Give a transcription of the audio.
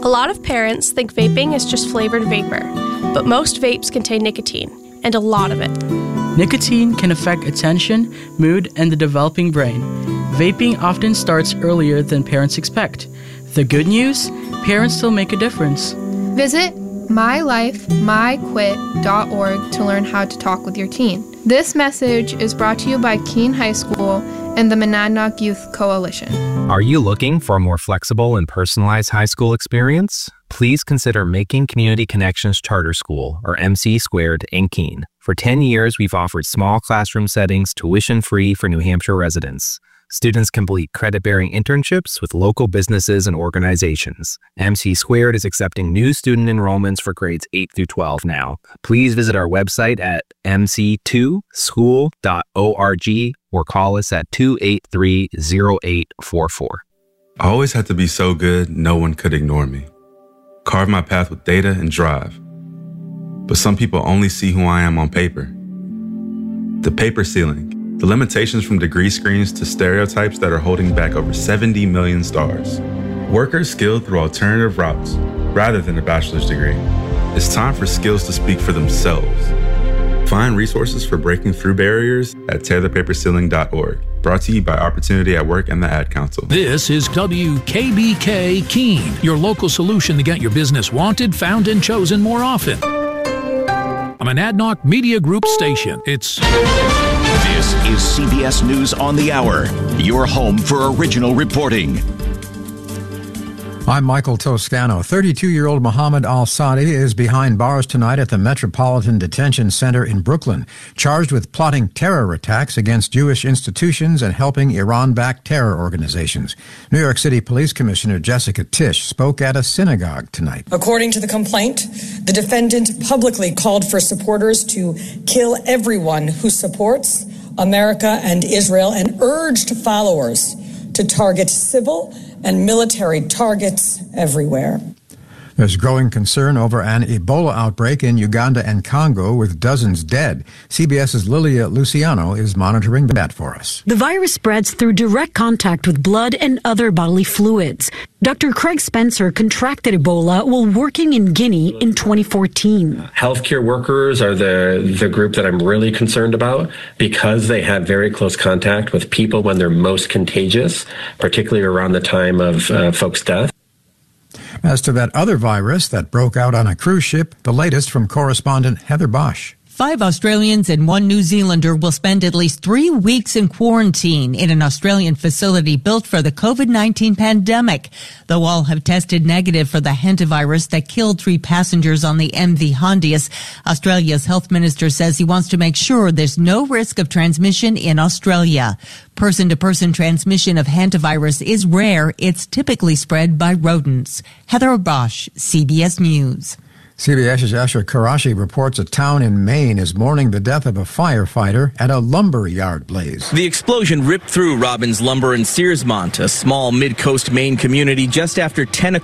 A lot of parents think vaping is just flavored vapor, but most vapes contain nicotine, and a lot of it. Nicotine can affect attention, mood, and the developing brain. Vaping often starts earlier than parents expect. The good news? Parents still make a difference. Visit mylifemyquit.org to learn how to talk with your teen. This message is brought to you by Keene High School and the Monadnock Youth Coalition. Are you looking for a more flexible and personalized high school experience? Please consider Making Community Connections Charter School, or MC Squared, in Keene. For 10 years, we've offered small classroom settings, tuition-free for New Hampshire residents. Students complete credit-bearing internships with local businesses and organizations. MC Squared is accepting new student enrollments for grades 8 through 12 now. Please visit our website at mc2school.org or call us at 283-0844. I always had to be so good, no one could ignore me. Carve my path with data and drive. But some people only see who I am on paper. The paper ceiling. The limitations from degree screens to stereotypes that are holding back over 70 million stars. Workers skilled through alternative routes rather than a bachelor's degree. It's time for skills to speak for themselves. Find resources for breaking through barriers at tearthepaperceiling.org. Brought to you by Opportunity at Work and the Ad Council. This is WKBK Keene, your local solution to get your business wanted, found, and chosen more often. I'm an Monadnock Media Group station. This is CBS News on the Hour, your home for original reporting. I'm Michael Toscano. 32-year-old Mohammed Al-Sadi is behind bars tonight at the Metropolitan Detention Center in Brooklyn, charged with plotting terror attacks against Jewish institutions and helping Iran-backed terror organizations. New York City Police Commissioner Jessica Tisch spoke at a synagogue tonight. According to the complaint, the defendant publicly called for supporters to kill everyone who supports America and Israel and urged followers to target civil and military targets everywhere. There's growing concern over an Ebola outbreak in Uganda and Congo with dozens dead. CBS's Lilia Luciano is monitoring that for us. The virus spreads through direct contact with blood and other bodily fluids. Dr. Craig Spencer contracted Ebola while working in Guinea in 2014. Healthcare workers are the group that I'm really concerned about because they have very close contact with people when they're most contagious, particularly around the time of folks' death. As to that other virus that broke out on a cruise ship, the latest from correspondent Heather Bosch. 5 Australians and 1 New Zealander will spend at least 3 weeks in quarantine in an Australian facility built for the COVID-19 pandemic. Though all have tested negative for the hantavirus that killed 3 passengers on the MV Hondius, Australia's health minister says he wants to make sure there's no risk of transmission in Australia. Person-to-person transmission of hantavirus is rare. It's typically spread by rodents. Heather Bosch, CBS News. CBS's Asher Karashi reports a town in Maine is mourning the death of a firefighter at a lumber yard blaze. The explosion ripped through Robbins Lumber in Searsmont, a small mid-coast Maine community just after 10 o'clock.